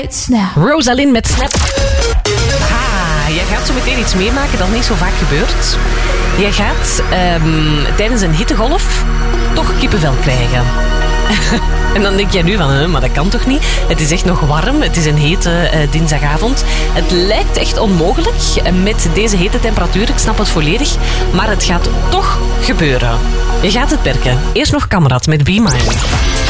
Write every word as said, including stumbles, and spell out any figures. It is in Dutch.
Snap. Rosalind met Snap. Ah, jij gaat zo meteen iets meemaken dat niet zo vaak gebeurt. Jij gaat um, tijdens een hittegolf toch kippenvel krijgen. En dan denk jij nu van, hè, maar dat kan toch niet? Het is echt nog warm, het is een hete uh, dinsdagavond. Het lijkt echt onmogelijk met deze hete temperatuur, ik snap het volledig. Maar het gaat toch gebeuren. Je gaat het merken. Eerst nog Kamrat met Be Mine.